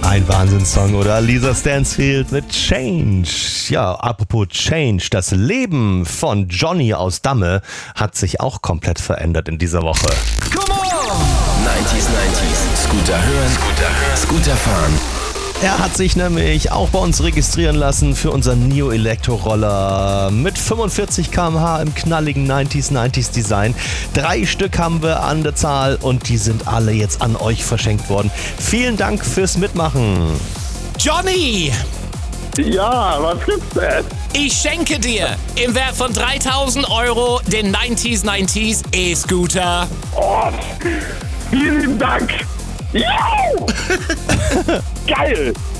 Ein Wahnsinnssong, oder? Lisa Stansfield mit Change. Ja, apropos Change, das Leben von Johnny aus Damme hat sich auch komplett verändert in dieser Woche. Come on! 90s. Scooter hören, Scooter fahren. Er hat sich nämlich auch bei uns registrieren lassen für unseren Neo Elektroroller mit 45 km/h im knalligen 90s Design. 3 Stück haben wir an der Zahl und die sind alle jetzt an euch verschenkt worden. Vielen Dank fürs Mitmachen. Johnny! Ja, was gibt's denn? Ich schenke dir im Wert von 3.000 € den 90s E-Scooter. Oh, vielen lieben Dank. Ja! Geil!